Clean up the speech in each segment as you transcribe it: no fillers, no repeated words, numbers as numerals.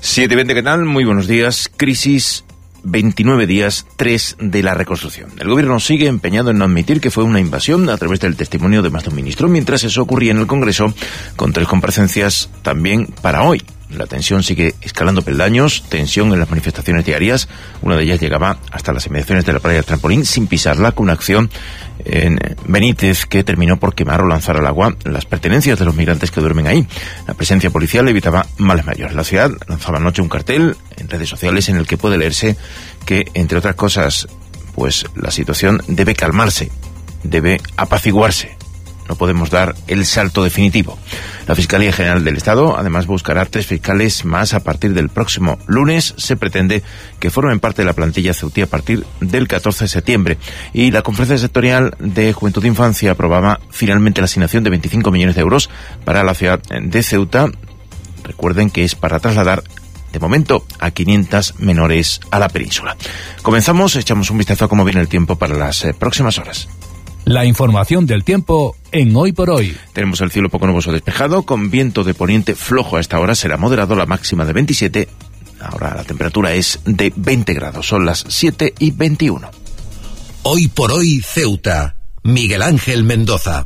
7:20, ¿qué tal? Muy buenos días. Crisis, 29 días, 3 de la reconstrucción. El gobierno sigue empeñado en no admitir que fue una invasión a través del testimonio de más de un ministro, mientras eso ocurría en el Congreso, con 3 comparecencias también para hoy. La tensión sigue escalando peldaños, tensión en las manifestaciones diarias. Una de ellas llegaba hasta las inmediaciones de la playa del Trampolín sin pisarla, con una acción en Benítez que terminó por quemar o lanzar al agua las pertenencias de los migrantes que duermen ahí. La presencia policial evitaba males mayores. La ciudad lanzaba anoche un cartel en redes sociales en el que puede leerse que, entre otras cosas, pues la situación debe calmarse, debe apaciguarse. No podemos dar el salto definitivo. La Fiscalía General del Estado, además, buscará 3 fiscales más a partir del próximo lunes. Se pretende que formen parte de la plantilla ceutí a partir del 14 de septiembre. Y la Conferencia Sectorial de Juventud e Infancia aprobaba finalmente la asignación de 25 millones de euros para la ciudad de Ceuta. Recuerden que es para trasladar, de momento, a 500 menores a la península. Comenzamos, echamos un vistazo a cómo viene el tiempo para las próximas horas. La información del tiempo en Hoy por Hoy. Tenemos el cielo poco nuboso despejado, con viento de poniente flojo a esta hora. Será moderado, la máxima de 27. Ahora la temperatura es de 20 grados. Son las 7:21. Hoy por Hoy Ceuta. Miguel Ángel Mendoza.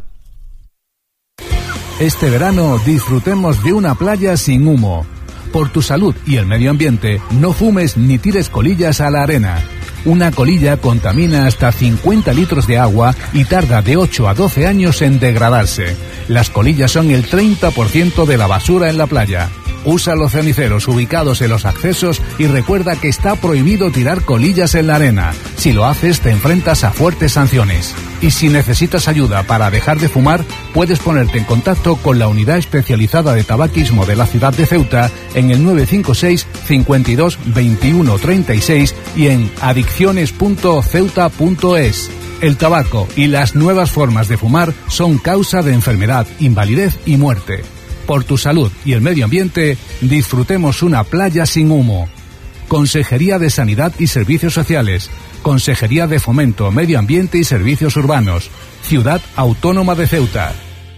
Este verano disfrutemos de una playa sin humo. Por tu salud y el medio ambiente, no fumes ni tires colillas a la arena. Una colilla contamina hasta 50 litros de agua y tarda de 8 a 12 años en degradarse. Las colillas son el 30% de la basura en la playa. Usa los ceniceros ubicados en los accesos y recuerda que está prohibido tirar colillas en la arena. Si lo haces, te enfrentas a fuertes sanciones. Y si necesitas ayuda para dejar de fumar, puedes ponerte en contacto con la Unidad Especializada de Tabaquismo de la ciudad de Ceuta en el 956 52 21 36 y en adicciones.ceuta.es. El tabaco y las nuevas formas de fumar son causa de enfermedad, invalidez y muerte. Por tu salud y el medio ambiente, disfrutemos una playa sin humo. Consejería de Sanidad y Servicios Sociales, Consejería de Fomento, Medio Ambiente y Servicios Urbanos, Ciudad Autónoma de Ceuta.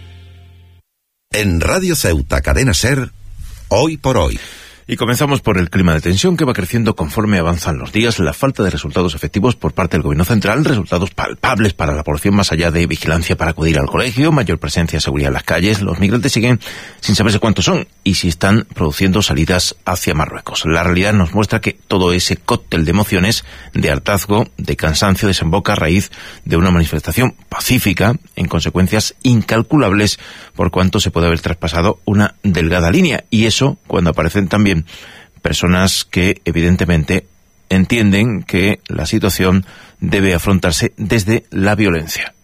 En Radio Ceuta, Cadena SER, Hoy por Hoy. Y comenzamos por el clima de tensión que va creciendo conforme avanzan los días, la falta de resultados efectivos por parte del Gobierno Central, resultados palpables para la población más allá de vigilancia para acudir al colegio, mayor presencia de seguridad en las calles. Los migrantes siguen sin saberse cuántos son y si están produciendo salidas hacia Marruecos. La realidad nos muestra que todo ese cóctel de emociones, de hartazgo, de cansancio, desemboca a raíz de una manifestación pacífica, en consecuencias incalculables por cuanto se puede haber traspasado una delgada línea. Y eso cuando aparecen también personas que evidentemente entienden que la situación debe afrontarse desde la violencia.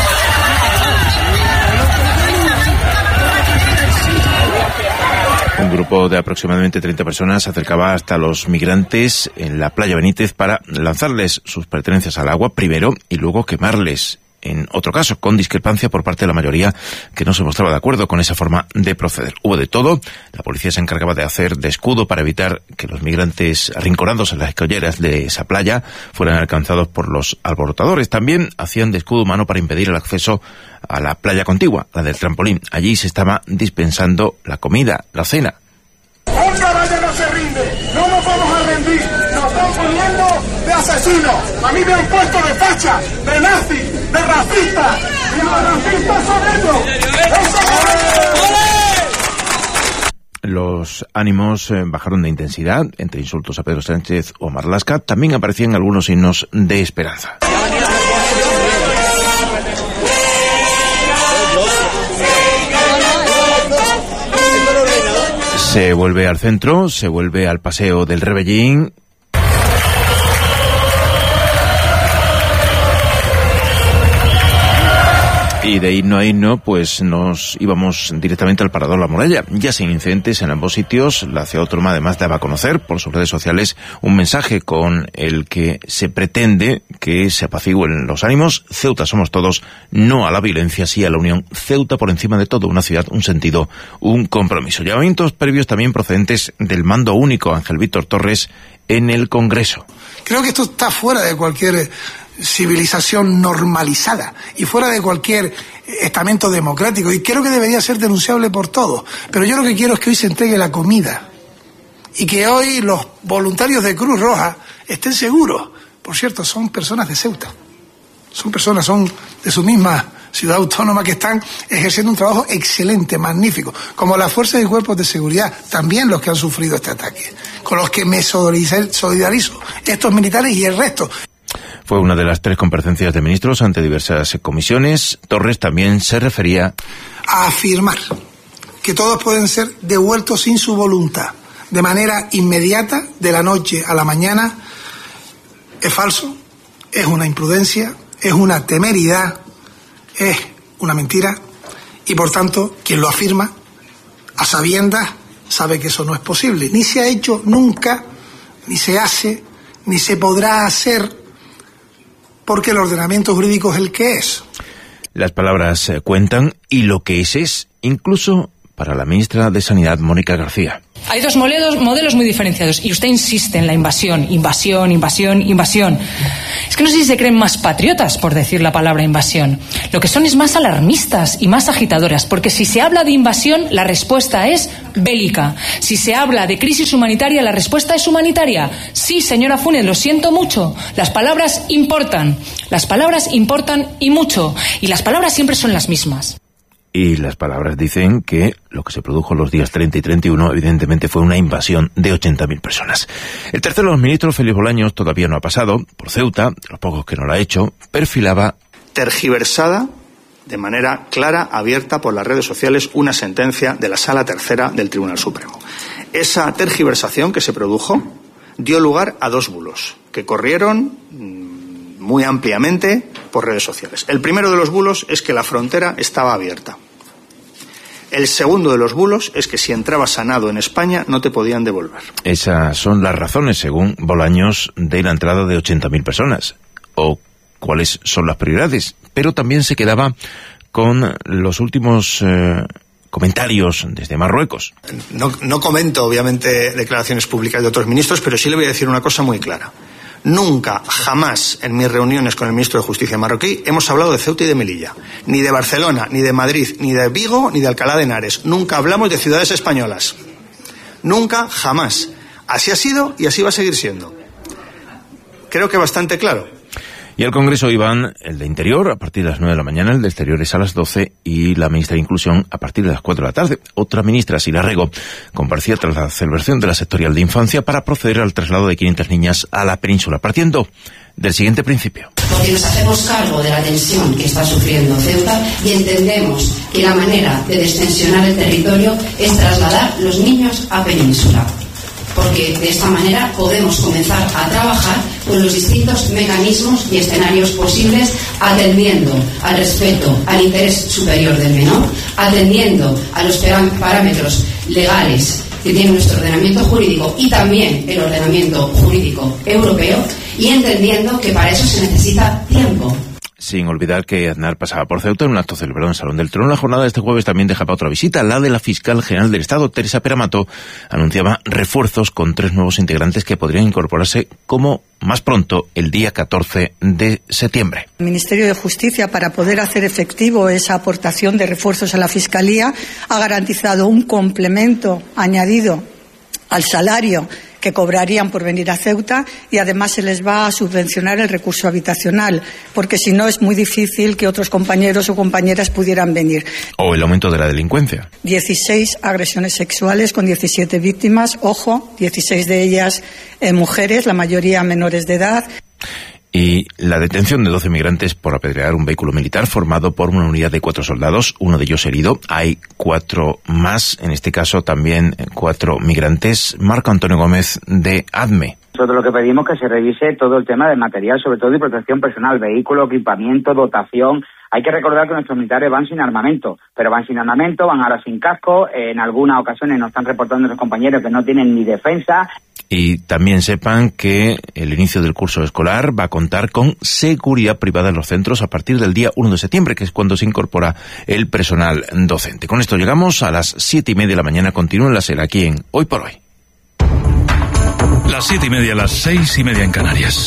Un grupo de aproximadamente 30 personas se acercaba hasta los migrantes en la playa Benítez para lanzarles sus pertenencias al agua primero y luego quemarles. En otro caso, con discrepancia por parte de la mayoría que no se mostraba de acuerdo con esa forma de proceder. Hubo de todo. La policía se encargaba de hacer de escudo para evitar que los migrantes arrinconados en las escolleras de esa playa fueran alcanzados por los alborotadores. También hacían de escudo humano para impedir el acceso a la playa contigua, la del Trampolín. Allí se estaba dispensando la comida, la cena. ¡Esta raya no se rinde! ¡No nos vamos a rendir! ¡Nos están poniendo de asesinos! ¡A mí me han puesto de facha, de nazi, de racista! ¡Y los racistas son ellos! Los ánimos bajaron de intensidad, entre insultos a Pedro Sánchez o Marlaska. También aparecían algunos signos de esperanza. Se vuelve al centro, se vuelve al paseo del Rebellín. Y de himno a himno, pues nos íbamos directamente al Parador La Moralla. Ya sin incidentes en ambos sitios, la ciudad autónoma además daba a conocer por sus redes sociales un mensaje con el que se pretende que se apacigüen los ánimos. Ceuta somos todos, no a la violencia, sí a la unión. Ceuta por encima de todo, una ciudad, un sentido, un compromiso. Llamamientos previos también procedentes del mando único, Ángel Víctor Torres, en el Congreso. Creo que esto está fuera de cualquier civilización normalizada y fuera de cualquier estamento democrático, y creo que debería ser denunciable por todos. Pero yo lo que quiero es que hoy se entregue la comida y que hoy los voluntarios de Cruz Roja estén seguros. Por cierto, son personas de Ceuta, son de su misma ciudad autónoma, que están ejerciendo un trabajo excelente, magnífico, como las fuerzas y cuerpos de seguridad, también los que han sufrido este ataque, con los que me solidarizo, estos militares y el resto. Fue una de las 3 comparecencias de ministros ante diversas comisiones. Torres también se refería a afirmar que todos pueden ser devueltos sin su voluntad, de manera inmediata, de la noche a la mañana. Es falso, es una imprudencia, es una temeridad, es una mentira, y por tanto quien lo afirma a sabiendas sabe que eso no es posible, ni se ha hecho nunca, ni se hace, ni se podrá hacer, porque el ordenamiento jurídico es el que es. Las palabras cuentan, y lo que es, incluso para la ministra de Sanidad, Mónica García. Hay dos modelos muy diferenciados, y usted insiste en la invasión. Es que no sé si se creen más patriotas por decir la palabra invasión. Lo que son es más alarmistas y más agitadoras, porque si se habla de invasión, la respuesta es bélica. Si se habla de crisis humanitaria, la respuesta es humanitaria. Sí, señora Funes, lo siento mucho. Las palabras importan y mucho, y las palabras siempre son las mismas. Y las palabras dicen que lo que se produjo los días 30 y 31 evidentemente fue una invasión de 80.000 personas. El tercero de los ministros, Félix Bolaños, todavía no ha pasado por Ceuta, de los pocos que no lo ha hecho, perfilaba tergiversada de manera clara, abierta por las redes sociales, una sentencia de la Sala Tercera del Tribunal Supremo. Esa tergiversación que se produjo dio lugar a 2 bulos que corrieron muy ampliamente por redes sociales. El primero de los bulos es que la frontera estaba abierta. El segundo de los bulos es que si entrabas sanado en España no te podían devolver. Esas son las razones, según Bolaños, de la entrada de 80.000 personas. O cuáles son las prioridades. Pero también se quedaba con los últimos comentarios desde Marruecos. No comento, obviamente, declaraciones públicas de otros ministros, pero sí le voy a decir una cosa muy clara. Nunca, jamás, en mis reuniones con el ministro de Justicia marroquí, hemos hablado de Ceuta y de Melilla. Ni de Barcelona, ni de Madrid, ni de Vigo, ni de Alcalá de Henares. Nunca hablamos de ciudades españolas. Nunca, jamás. Así ha sido y así va a seguir siendo. Creo que bastante claro. Y al Congreso iban el de Interior a partir de las 9 de la mañana, el de Exteriores a las 12 y la ministra de Inclusión a partir de las 4 de la tarde. Otra ministra, Sila Rego, comparecía tras la celebración de la sectorial de infancia para proceder al traslado de 500 niñas a la península, partiendo del siguiente principio. Porque nos hacemos cargo de la tensión que está sufriendo Ceuta y entendemos que la manera de destensionar el territorio es trasladar los niños a península. Porque de esta manera podemos comenzar a trabajar con los distintos mecanismos y escenarios posibles, atendiendo al respeto al interés superior del menor, atendiendo a los parámetros legales que tiene nuestro ordenamiento jurídico y también el ordenamiento jurídico europeo, y entendiendo que para eso se necesita tiempo. Sin olvidar que Aznar pasaba por Ceuta en un acto celebrado en el Salón del Trono. La jornada de este jueves también dejaba otra visita, la de la fiscal general del Estado, Teresa Peramato. Anunciaba refuerzos con 3 nuevos integrantes que podrían incorporarse como más pronto, el día 14 de septiembre. El Ministerio de Justicia, para poder hacer efectivo esa aportación de refuerzos a la Fiscalía, ha garantizado un complemento añadido al salario que cobrarían por venir a Ceuta, y además se les va a subvencionar el recurso habitacional, porque si no es muy difícil que otros compañeros o compañeras pudieran venir. O el aumento de la delincuencia. 16 agresiones sexuales con 17 víctimas, ojo, 16 de ellas mujeres, la mayoría menores de edad. Y la detención de 12 migrantes por apedrear un vehículo militar formado por una unidad de 4 soldados, uno de ellos herido. Hay 4 más, en este caso también 4 migrantes. Marco Antonio Gómez, de ADME. Nosotros lo que pedimos es que se revise todo el tema de material, sobre todo, y protección personal, vehículo, equipamiento, dotación. Hay que recordar que nuestros militares van sin armamento, van ahora sin casco, en algunas ocasiones nos están reportando los compañeros que no tienen ni defensa. Y también sepan que el inicio del curso escolar va a contar con seguridad privada en los centros a partir del día 1 de septiembre, que es cuando se incorpora el personal docente. Con esto llegamos a las 7:30 de la mañana. Continúen la SER aquí en Hoy por Hoy. Las 7:30, las 6:30 en Canarias.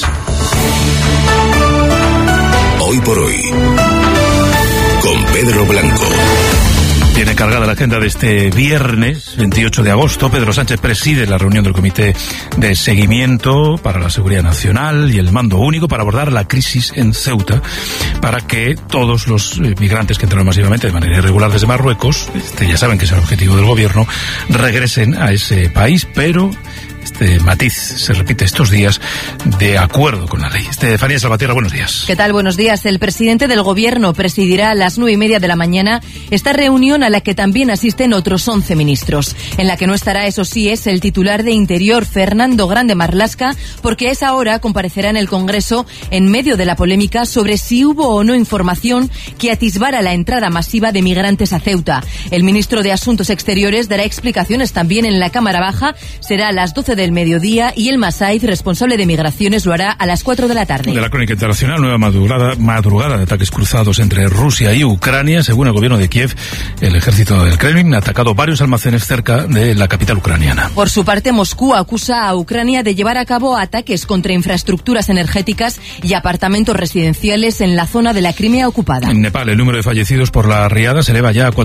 Hoy por Hoy, con Pedro Blanco. Tiene cargada la agenda de este viernes 28 de agosto. Pedro Sánchez preside la reunión del Comité de Seguimiento para la Seguridad Nacional y el Mando Único para abordar la crisis en Ceuta, para que todos los migrantes que entraron masivamente de manera irregular desde Marruecos, ya saben que es el objetivo del gobierno, regresen a ese país, pero este matiz se repite estos días de acuerdo con la ley. Estefanía Salvatierra, buenos días. ¿Qué tal? Buenos días. El presidente del Gobierno presidirá a las 9:30 de la mañana esta reunión a la que también asisten otros 11 ministros. En la que no estará, eso sí, es el titular de Interior, Fernando Grande Marlaska, porque a esa hora comparecerá en el Congreso en medio de la polémica sobre si hubo o no información que atisbara la entrada masiva de migrantes a Ceuta. El ministro de Asuntos Exteriores dará explicaciones también en la Cámara Baja. Será a las 12 del mediodía y el Masaiz, responsable de migraciones, lo hará a las 4 de la tarde. De la crónica internacional, nueva madrugada de ataques cruzados entre Rusia y Ucrania. Según el gobierno de Kiev, el ejército del Kremlin ha atacado varios almacenes cerca de la capital ucraniana. Por su parte, Moscú acusa a Ucrania de llevar a cabo ataques contra infraestructuras energéticas y apartamentos residenciales en la zona de la Crimea ocupada. En Nepal, el número de fallecidos por la riada se eleva ya a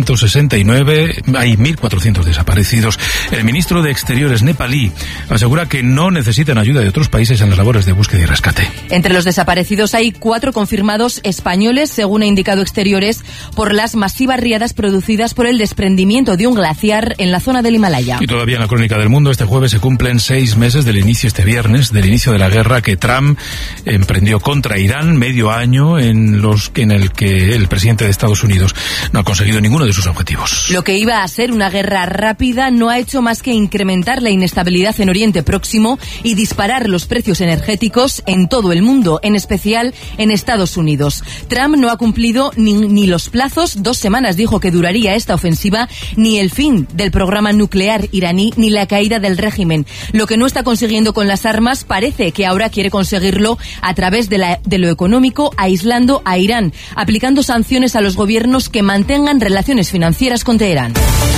469. Hay 1.400 desaparecidos. El ministro de Exteriores nepalí asegura que no necesitan ayuda de otros países en las labores de búsqueda y rescate. Entre los desaparecidos hay 4 confirmados españoles, según ha indicado Exteriores, por las masivas riadas producidas por el desprendimiento de un glaciar en la zona del Himalaya. Y todavía en la crónica del mundo, este jueves se cumplen 6 meses del inicio, este viernes, del inicio de la guerra que Trump emprendió contra Irán, medio año en el que el presidente de Estados Unidos no ha conseguido ninguno de sus objetivos. Lo que iba a ser una guerra rápida no ha hecho más que incrementar la inestabilidad en Oriente Próximo y disparar los precios energéticos en todo el mundo, en especial en Estados Unidos. Trump no ha cumplido ni los plazos, 2 semanas dijo que duraría esta ofensiva, ni el fin del programa nuclear iraní, ni la caída del régimen. Lo que no está consiguiendo con las armas parece que ahora quiere conseguirlo a través de lo económico, aislando a Irán, aplicando sanciones a los gobiernos que mantengan relaciones financieras con Teherán.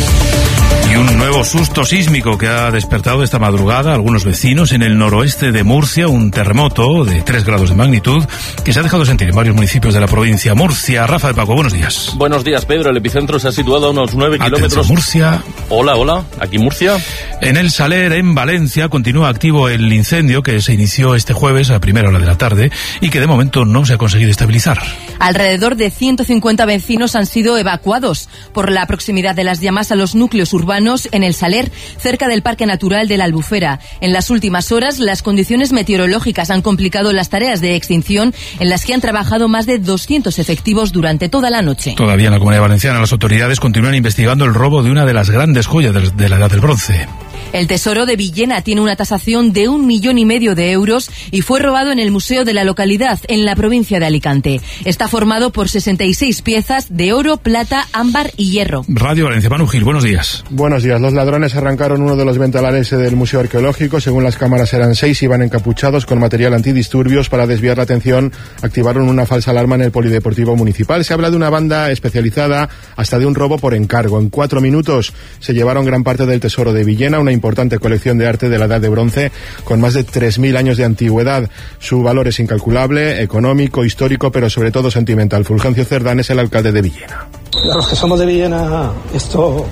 Y un nuevo susto sísmico que ha despertado esta madrugada a algunos vecinos en el noroeste de Murcia, un terremoto de 3 grados de magnitud que se ha dejado sentir en varios municipios de la provincia. Murcia, Rafa de Paco, buenos días. Buenos días, Pedro. El epicentro se ha situado a unos 9 kilómetros. Murcia. Hola, aquí Murcia. En el Saler, en Valencia, continúa activo el incendio que se inició este jueves a primera hora de la tarde y que de momento no se ha conseguido estabilizar. Alrededor de 150 vecinos han sido evacuados por la proximidad de las llamas a los núcleos urbanos en el Saler, cerca del Parque Natural de la Albufera. En las últimas horas, las condiciones meteorológicas han complicado las tareas de extinción, en las que han trabajado más de 200 efectivos durante toda la noche. Todavía en la Comunidad Valenciana, las autoridades continúan investigando el robo de una de las grandes joyas de la Edad del Bronce. El Tesoro de Villena tiene una tasación de 1,5 millones de euros y fue robado en el museo de la localidad, en la provincia de Alicante. Está formado por 66 piezas de oro, plata, ámbar y hierro. Radio Valencia, Manu Gil, buenos días. Buenos días. Los ladrones arrancaron uno de los ventanales del Museo Arqueológico. Según las cámaras eran 6, iban encapuchados con material antidisturbios. Para desviar la atención, activaron una falsa alarma en el Polideportivo Municipal. Se habla de una banda especializada, hasta de un robo por encargo. En 4 minutos se llevaron gran parte del Tesoro de Villena, una importante colección de arte de la Edad de Bronce con más de 3.000 años de antigüedad. Su valor es incalculable, económico, histórico, pero sobre todo sentimental. Fulgencio Cerdán es el alcalde de Villena. A los que somos de Villena, esto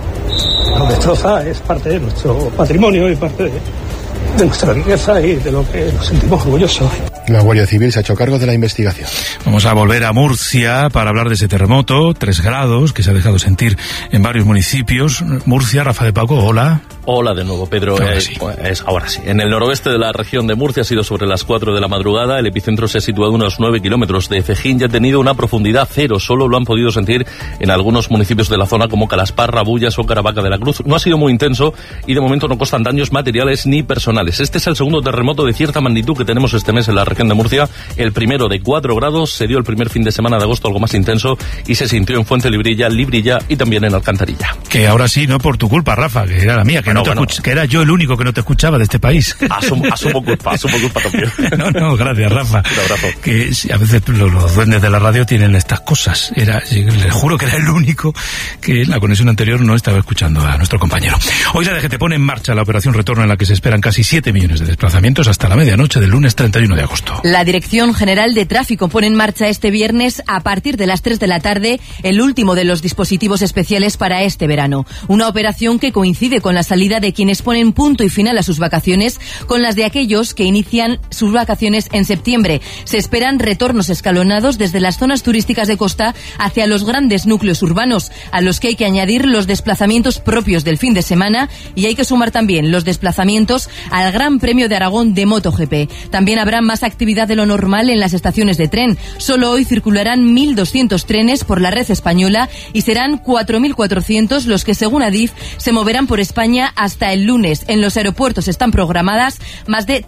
nos destroza, es parte de nuestro patrimonio y parte de nuestra riqueza y de lo que nos sentimos orgullosos. La Guardia Civil se ha hecho cargo de la investigación. Vamos a volver a Murcia para hablar de ese terremoto, 3 grados, que se ha dejado sentir en varios municipios. Murcia, Rafa de Paco, hola. Hola de nuevo, Pedro. Ahora sí. En el noroeste de la región de Murcia ha sido sobre las 4 de la madrugada. El epicentro se ha situado a unos 9 kilómetros de Fejín y ha tenido una profundidad 0. Solo lo han podido sentir en algunos municipios de la zona como Calasparra, Bullas o Caravaca de la Cruz. No ha sido muy intenso y de momento no constan daños materiales ni personales. Este es el segundo terremoto de cierta magnitud que tenemos este mes en la región de Murcia. El primero de 4 grados se dio el primer fin de semana de agosto, algo más intenso, y se sintió en Fuente Librilla y también en Alcantarilla. Que ahora sí, no por tu culpa, Rafa, que era la mía, que que era yo el único que no te escuchaba de este país. Asumo culpa también. No, gracias, Rafa. Un abrazo. Que a veces los duendes de la radio tienen estas cosas. Les juro que era el único que en la conexión anterior no estaba escuchando a nuestro compañero. Hoy la DGT pone en marcha la operación Retorno, en la que se esperan casi 7 millones de desplazamientos hasta la medianoche del lunes 31 de agosto. La Dirección General de Tráfico pone en marcha este viernes, a partir de las 3 de la tarde, el último de los dispositivos especiales para este verano. Una operación que coincide con la salida de quienes ponen punto y final a sus vacaciones, con las de aquellos que inician sus vacaciones en septiembre. Se esperan retornos escalonados desde las zonas turísticas de costa hacia los grandes núcleos urbanos, a los que hay que añadir los desplazamientos propios del fin de semana, y hay que sumar también los desplazamientos al Gran Premio de Aragón de MotoGP. También habrá más actividad de lo normal en las estaciones de tren. Solo hoy circularán 1.200 trenes por la red española y serán 4.400 los que, según Adif, se moverán por España hasta el lunes. En los aeropuertos están programadas más de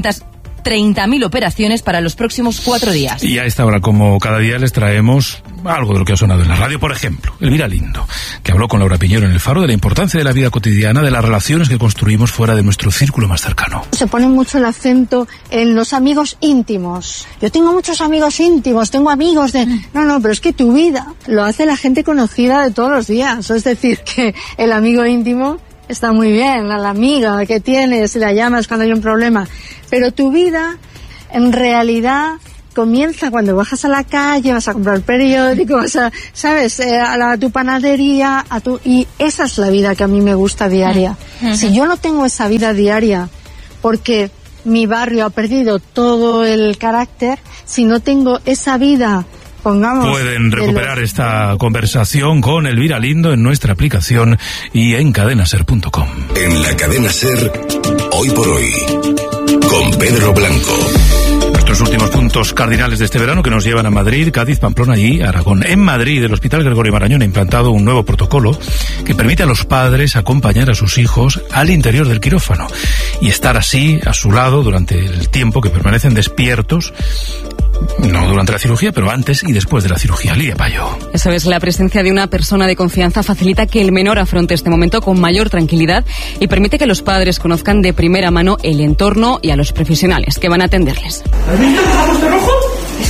330.000 operaciones para los próximos 4 días. Y a esta hora, como cada día, les traemos algo de lo que ha sonado en la radio. Por ejemplo, Elvira Lindo, que habló con Laura Piñero en El Faro de la importancia de la vida cotidiana, de las relaciones que construimos fuera de nuestro círculo más cercano. Se pone mucho el acento en los amigos íntimos. Yo tengo muchos amigos íntimos, tengo amigos de... No, pero es que tu vida lo hace la gente conocida de todos los días. Es decir, que el amigo íntimo está muy bien, la amiga que tienes, la llamas cuando hay un problema, pero tu vida en realidad comienza cuando bajas a la calle, vas a comprar periódico, vas a, ¿sabes? A tu panadería, y esa es la vida que a mí me gusta diaria. Si yo no tengo esa vida diaria porque mi barrio ha perdido todo el carácter, si no tengo esa vida, pueden recuperar esta conversación con Elvira Lindo en nuestra aplicación y en cadenaser.com. En la Cadena Ser, hoy por hoy, con Pedro Blanco. Nuestros últimos puntos cardinales de este verano, que nos llevan a Madrid, Cádiz, Pamplona y Aragón. En Madrid, el Hospital Gregorio Marañón ha implantado un nuevo protocolo que permite a los padres acompañar a sus hijos al interior del quirófano y estar así a su lado durante el tiempo que permanecen despiertos, no durante la cirugía, pero antes y después de la cirugía. Lidia Payo. Eso es, la presencia de una persona de confianza facilita que el menor afronte este momento con mayor tranquilidad y permite que los padres conozcan de primera mano el entorno y a los profesionales que van a atenderles. ¿Has visto el ojos de rojo? Es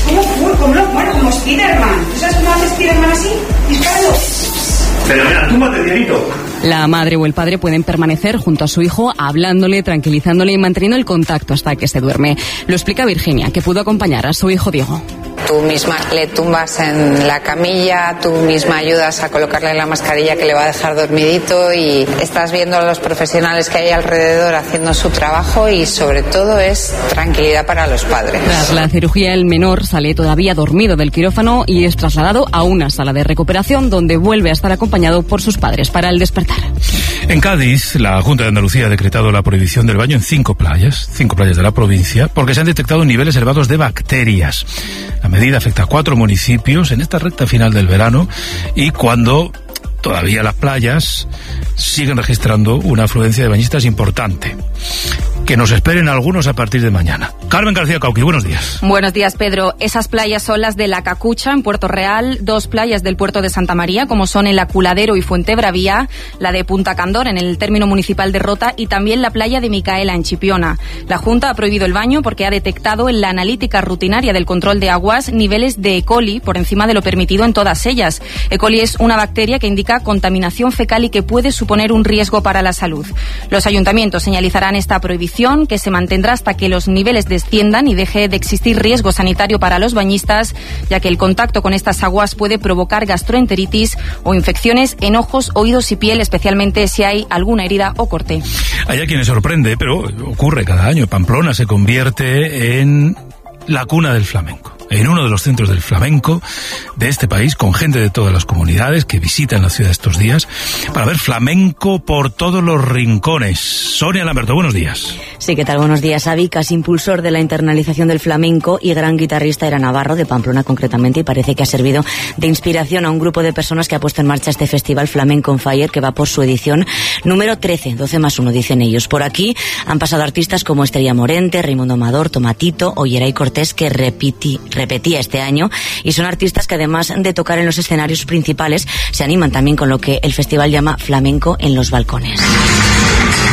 como Spiderman. ¿Tú sabes cómo hace Spiderman así? Disparando. Fenomenal, túmbate, Dianito. La madre o el padre pueden permanecer junto a su hijo, hablándole, tranquilizándole y manteniendo el contacto hasta que se duerme. Lo explica Virginia, que pudo acompañar a su hijo Diego. Tú misma le tumbas en la camilla, tú misma ayudas a colocarle la mascarilla que le va a dejar dormidito y estás viendo a los profesionales que hay alrededor haciendo su trabajo y sobre todo es tranquilidad para los padres. Tras la cirugía, el menor sale todavía dormido del quirófano y es trasladado a una sala de recuperación donde vuelve a estar acompañado por sus padres para el despertar. En Cádiz, la Junta de Andalucía ha decretado la prohibición del baño en 5 playas de la provincia, porque se han detectado niveles elevados de bacterias. La medida afecta a 4 municipios en esta recta final del verano y cuando todavía las playas siguen registrando una afluencia de bañistas importante. Que nos esperen algunos a partir de mañana. Carmen García Cauqui, buenos días. Buenos días, Pedro. Esas playas son las de La Cacucha, en Puerto Real, 2 playas del puerto de Santa María, como son el Aculadero y Fuentebravía, la de Punta Candor, en el término municipal de Rota, y también la playa de Micaela, en Chipiona. La Junta ha prohibido el baño porque ha detectado en la analítica rutinaria del control de aguas niveles de E. coli por encima de lo permitido en todas ellas. E. coli es una bacteria que indica contaminación fecal y que puede suponer un riesgo para la salud. Los ayuntamientos señalizarán esta prohibición, que se mantendrá hasta que los niveles desciendan y deje de existir riesgo sanitario para los bañistas, ya que el contacto con estas aguas puede provocar gastroenteritis o infecciones en ojos, oídos y piel, especialmente si hay alguna herida o corte. Hay a quienes sorprende, pero ocurre cada año. Pamplona se convierte en la cuna del flamenco, en uno de los centros del flamenco de este país, con gente de todas las comunidades que visitan la ciudad estos días para ver flamenco por todos los rincones. Sonia Lamberto, buenos días. Sí, ¿qué tal? Buenos días. Avi, casi impulsor de la internalización del flamenco y gran guitarrista, era navarro, de Pamplona concretamente, y parece que ha servido de inspiración a un grupo de personas que ha puesto en marcha este festival Flamenco on Fire, que va por su edición número 13, 12 más 1, dicen ellos. Por aquí han pasado artistas como Estrella Morente, Raimundo Amador, Tomatito o Yeray Cortés, que repetía este año, y son artistas que además de tocar en los escenarios principales se animan también con lo que el festival llama flamenco en los balcones.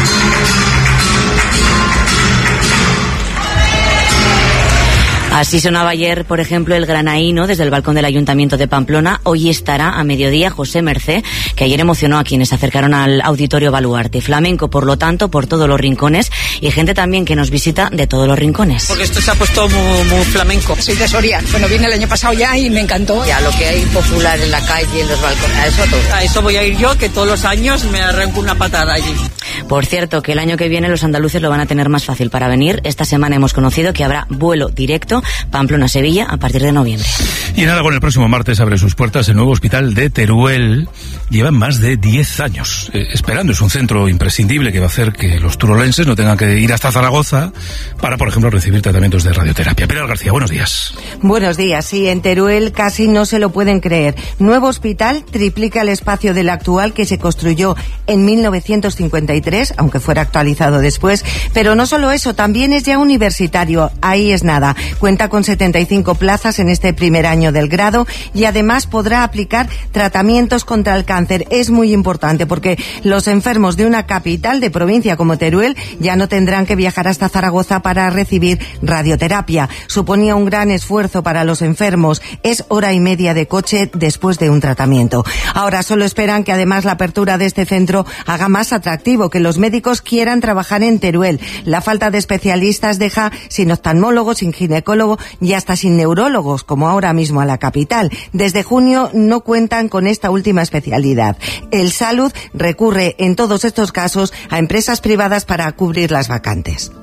Así sonaba ayer, por ejemplo, el granaíno desde el balcón del Ayuntamiento de Pamplona. Hoy estará a mediodía José Mercé, que ayer emocionó a quienes se acercaron al Auditorio Baluarte. Flamenco, por lo tanto, por todos los rincones, y gente también que nos visita de todos los rincones. Porque esto se ha puesto muy flamenco. Soy de Soria. Bueno, vine el año pasado ya y me encantó. Ya lo que hay popular en la calle, en los balcones, a eso todo. A eso voy a ir yo, que todos los años me arranco una patada allí. Por cierto, que el año que viene los andaluces lo van a tener más fácil para venir. Esta semana hemos conocido que habrá vuelo directo Pamplona-Sevilla a partir de noviembre. Y en Aragón, el próximo martes abre sus puertas el nuevo hospital de Teruel. Llevan más de 10 años esperando. Es un centro imprescindible que va a hacer que los turolenses no tengan que ir hasta Zaragoza para, por ejemplo, recibir tratamientos de radioterapia. Pilar García, buenos días. Buenos días. Sí, en Teruel casi no se lo pueden creer. Nuevo hospital triplica el espacio del actual que se construyó en 1953, aunque fuera actualizado después. Pero no solo eso, también es ya universitario. Ahí es nada. Cuenta con 75 plazas en este primer año del grado y además podrá aplicar tratamientos contra el cáncer. Es muy importante porque los enfermos de una capital de provincia como Teruel ya no tendrán que viajar hasta Zaragoza para recibir radioterapia. Suponía un gran esfuerzo para los enfermos. Es hora y media de coche después de un tratamiento. Ahora solo esperan que además la apertura de este centro haga más atractivo, que los médicos quieran trabajar en Teruel. La falta de especialistas deja sin oftalmólogos, sin ginecólogo y hasta sin neurólogos, como ahora mismo a la capital. Desde junio no cuentan con esta última especialidad. El Salud recurre en todos estos casos a empresas privadas para cubrir las vacantes.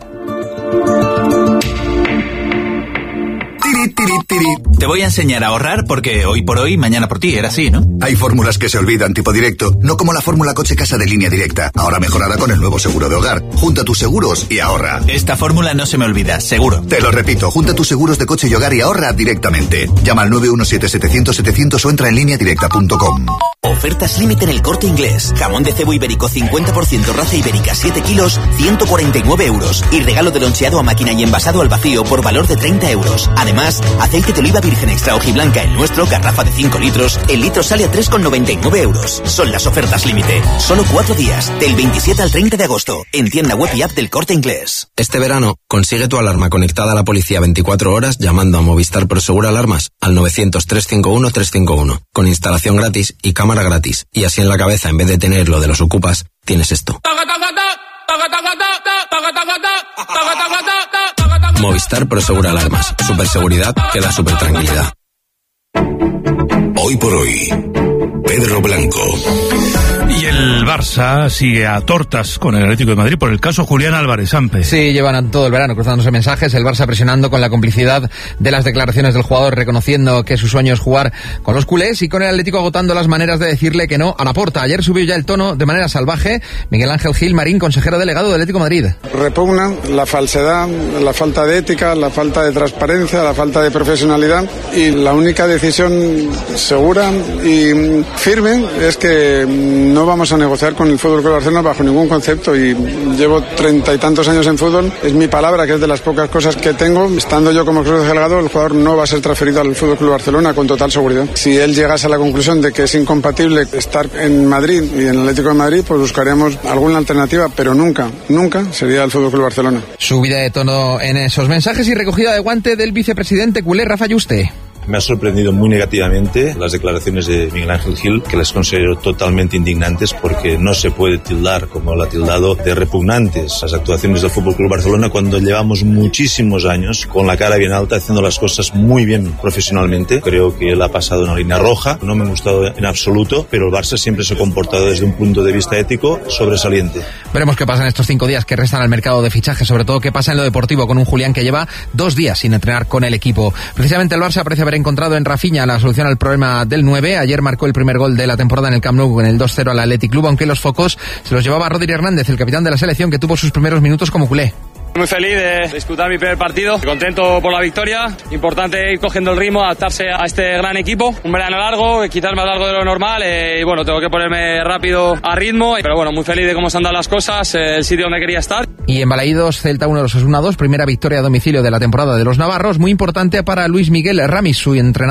Te voy a enseñar a ahorrar porque hoy por hoy, mañana por ti, era así, ¿no? Hay fórmulas que se olvidan tipo directo, no como la fórmula coche casa de Línea Directa, ahora mejorada con el nuevo seguro de hogar. Junta tus seguros y ahorra. Esta fórmula no se me olvida, seguro. Te lo repito, junta tus seguros de coche y hogar y ahorra directamente. Llama al 917-700-700 o entra en lineadirecta.com. Ofertas límite en El Corte Inglés. Jamón de cebo ibérico 50% raza ibérica 7 kilos, 149 euros. Y regalo de loncheado a máquina y envasado al vacío por valor de 30 euros. Además, aceite de oliva virgen extra hojiblanca el nuestro, garrafa de 5 litros. El litro sale a 3,99 euros. Son las ofertas límite. Solo 4 días, del 27 al 30 de agosto. En tienda web y app del Corte Inglés. Este verano, consigue tu alarma conectada a la policía 24 horas llamando a Movistar Prosegur Alarmas al 900-351-351. Con instalación gratis y cámara gratis. Y así en la cabeza, en vez de tener lo de los ocupas, tienes esto. Movistar Prosegur Alarmas. Superseguridad que da supertranquilidad. Hoy por hoy, Pedro Blanco. Y el Barça sigue a tortas con el Atlético de Madrid por el caso Julián Álvarez, Ampe. Sí, llevan todo el verano cruzándose mensajes, el Barça presionando con la complicidad de las declaraciones del jugador, reconociendo que su sueño es jugar con los culés, y con el Atlético agotando las maneras de decirle que no a Laporta. Ayer subió ya el tono de manera salvaje Miguel Ángel Gil Marín, consejero delegado del Atlético de Madrid. Repugna la falsedad, la falta de ética, la falta de transparencia, la falta de profesionalidad, y la única decisión segura y firme es que no vamos a negociar con el Fútbol Club Barcelona bajo ningún concepto, y llevo 30 y tantos años en fútbol. Es mi palabra, que es de las pocas cosas que tengo. Estando yo como consejero delegado, el jugador no va a ser transferido al Fútbol Club Barcelona con total seguridad. Si él llegase a la conclusión de que es incompatible estar en Madrid y en el Atlético de Madrid, pues buscaríamos alguna alternativa, pero nunca sería el Fútbol Club Barcelona. Subida de tono en esos mensajes y recogida de guante del vicepresidente culé Rafa Yuste. Me ha sorprendido muy negativamente las declaraciones de Miguel Ángel Gil, que las considero totalmente indignantes, porque no se puede tildar, como lo ha tildado, de repugnantes las actuaciones del Fútbol Club Barcelona cuando llevamos muchísimos años con la cara bien alta, haciendo las cosas muy bien profesionalmente. Creo que él ha pasado una línea roja, no me ha gustado en absoluto, pero el Barça siempre se ha comportado desde un punto de vista ético sobresaliente. Veremos qué pasa en estos 5 días que restan al mercado de fichajes, sobre todo qué pasa en lo deportivo con un Julián que lleva 2 días sin entrenar con el equipo. Precisamente el Barça parece haber encontrado en Rafinha la solución al problema del 9. Ayer marcó el primer gol de la temporada en el Camp Nou en el 2-0 al Athletic Club, aunque los focos se los llevaba Rodri Hernández, el capitán de la selección, que tuvo sus primeros minutos como culé. Muy feliz de disputar mi primer partido, contento por la victoria. Importante ir cogiendo el ritmo, adaptarse a este gran equipo. Un verano largo, quizás más largo de lo normal, y bueno, tengo que ponerme rápido a ritmo, pero bueno, muy feliz de cómo se han dado las cosas, el sitio donde quería estar. Y en Balaídos, Celta 1, Osasuna 2, primera victoria a domicilio de la temporada de los navarros, muy importante para Luis Miguel Ramis, su entrenador.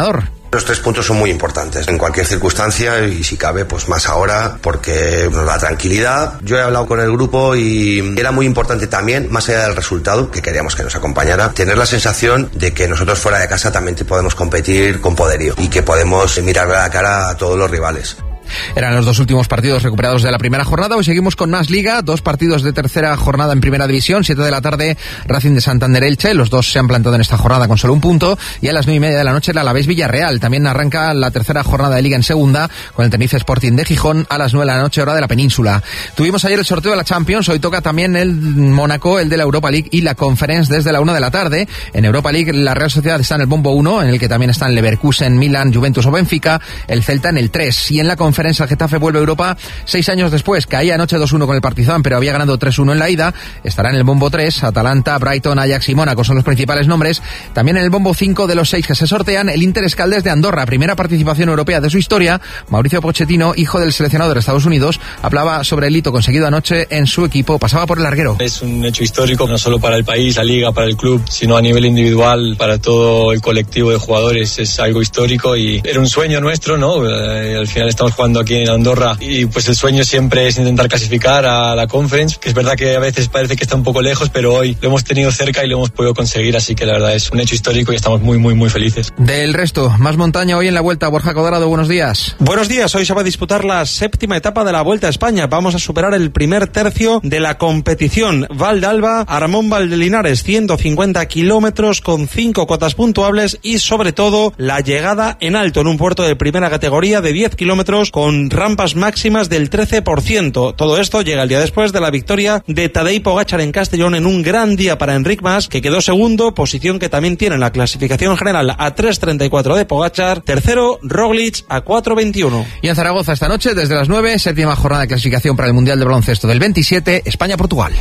Los 3 puntos son muy importantes en cualquier circunstancia y si cabe pues más ahora porque nos da tranquilidad. Yo he hablado con el grupo y era muy importante también, más allá del resultado, que queríamos que nos acompañara, tener la sensación de que nosotros fuera de casa también podemos competir con poderío y que podemos mirarle a la cara a todos los rivales. Eran los 2 últimos partidos recuperados de la primera jornada. Hoy seguimos con más Liga, 2 partidos de tercera jornada en Primera División, 7 de la tarde, Racing de Santander Elche, los 2 se han plantado en esta jornada con solo 1 punto, y a las 9:30 de la noche el Alavés Villarreal. También arranca la tercera jornada de Liga en segunda, con el Tenerife Sporting de Gijón a las 9 de la noche, hora de la península. Tuvimos ayer el sorteo de la Champions, hoy toca también el Mónaco, el de la Europa League y la Conference desde la 1 de la tarde. En Europa League la Real Sociedad está en el bombo 1, en el que también están Leverkusen, Milan, Juventus o Benfica, el Celta en el 3, y en la Conference el Getafe vuelve a Europa 6 años después. Caía anoche 2-1 con el Partizan, pero había ganado 3-1 en la ida. Estará en el bombo 3, Atalanta, Brighton, Ajax y Mónaco son los principales nombres. También en el bombo 5 de los 6 que se sortean, el Inter Escaldes de Andorra, primera participación europea de su historia. Mauricio Pochettino, hijo del seleccionador de Estados Unidos, hablaba sobre el hito conseguido anoche en su equipo. Pasaba por el larguero. Es un hecho histórico, no solo para el país, la liga, para el club, sino a nivel individual, para todo el colectivo de jugadores. Es algo histórico y era un sueño nuestro, ¿no? Al final estamos jugando aquí en Andorra y pues el sueño siempre es intentar clasificar a la Conference, que es verdad que a veces parece que está un poco lejos, pero hoy lo hemos tenido cerca y lo hemos podido conseguir, así que la verdad es un hecho histórico y estamos muy felices. Del resto, más montaña hoy en la Vuelta. Borja Codarado, buenos días. Buenos días, hoy se va a disputar la 7ª etapa de la Vuelta a España. Vamos a superar el primer tercio de la competición. Val d'Alba, Aramón Valdelinares, 150 kilómetros con 5 cotas puntuables y sobre todo la llegada en alto en un puerto de primera categoría de 10 kilómetros con rampas máximas del 13%. Todo esto llega el día después de la victoria de Tadej Pogačar en Castellón en un gran día para Enric Mas, que quedó segundo, posición que también tiene en la clasificación general a 3.34 de Pogačar, tercero Roglic a 4.21. Y en Zaragoza esta noche desde las 9, 7ª jornada de clasificación para el Mundial de Baloncesto del 27, España-Portugal.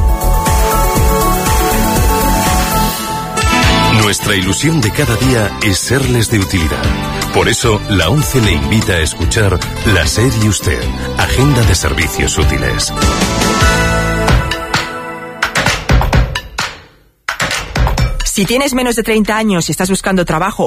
Nuestra ilusión de cada día es serles de utilidad. Por eso, la ONCE le invita a escuchar La SED y Usted, Agenda de Servicios Útiles. Si tienes menos de 30 años y estás buscando trabajo